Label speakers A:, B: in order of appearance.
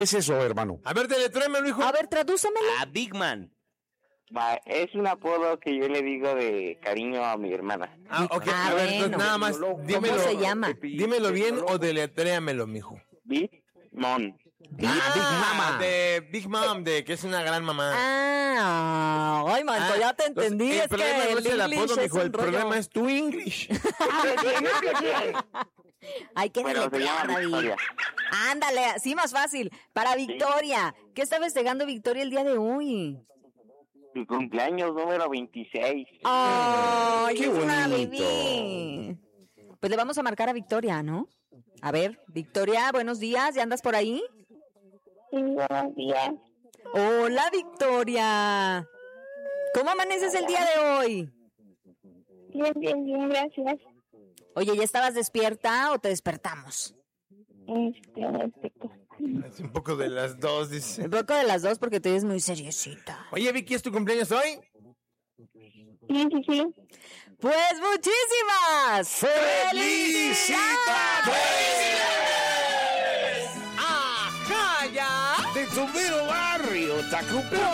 A: es eso, hermano?
B: A ver, deletréamelo, hijo.
C: A ver, tradúcemelo.
D: Big Man.
E: Es un apodo que yo le digo de cariño a mi hermana.
B: Ok.
C: Ah,
B: A ver,
C: bueno.
B: entonces, nada más, dímelo.
C: ¿Cómo se llama?
B: Dímelo bien o deletréamelo, mijo.
E: Big Mom.
A: Big Mama.
B: De Big Mom, de que es una gran mamá.
C: Ay, manto, ya te entendí.
B: El
C: Es
B: problema
C: que
B: no es el
C: English
B: apodo,
C: es
B: mijo,
C: un
B: el
C: rollo.
B: problema es tu English.
C: Hay que
E: Bueno, se
C: deletrear,
E: llama
C: David.
E: Victoria.
C: Ándale, así más fácil. Para Victoria. ¿Qué está festejando Victoria el día de hoy?
E: Su cumpleaños número 26.
C: ¡Ay,
A: Qué
C: es una
A: bonito.
C: bebé! Pues le vamos a marcar a Victoria, ¿no? A ver, Victoria, buenos días. ¿Ya andas por ahí?
F: Sí, buenos días.
C: Hola, Victoria. ¿Cómo amaneces el día de hoy?
F: Bien, bien, bien, gracias.
C: Oye, ¿ya estabas despierta o te despertamos?
F: Perfecto.
B: Es un poco de las dos, dice.
C: Un poco de las dos porque tú eres muy seriosita.
B: Oye, Vicky, ¿es tu cumpleaños hoy?
F: Sí, sí, sí.
C: Pues muchísimas felicidades.
A: ¡Ah, calla! De tu mero barrio, Tacupé.